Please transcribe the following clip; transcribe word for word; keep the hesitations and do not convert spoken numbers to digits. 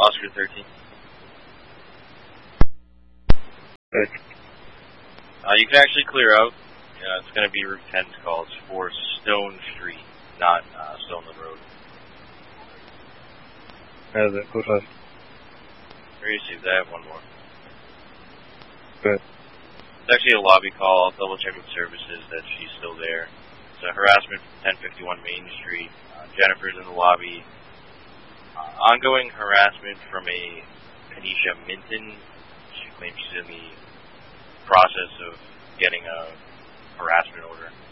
Oscar thirteen. Good. Uh, you can actually clear out. Uh, it's going to be Route ten's call. It's for Stone Street, not uh, Stoneland Road. How's it? Who's left? Where you see that? One more. Good. It's actually a lobby call. I'll double check with services that she's still there. It's a harassment from ten fifty-one Main Street. Uh, Jennifer's in the lobby. Uh, ongoing harassment from a Kenesha Minton. She claims she's in the process of getting a harassment order.